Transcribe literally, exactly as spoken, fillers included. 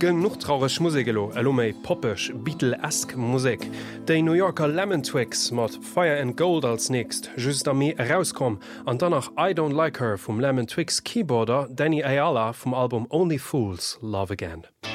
genug traurigg Musikelo, elo méi poppech, Beatle-esk Musik. Déi New Yorker Lemon Twigs mat Fire and Gold als nächst, just a mé herauskom, an danach I Don't Like Her vum Lemon Twigs Keyboarder Danny Ayala vom Album Only Fools Love Again.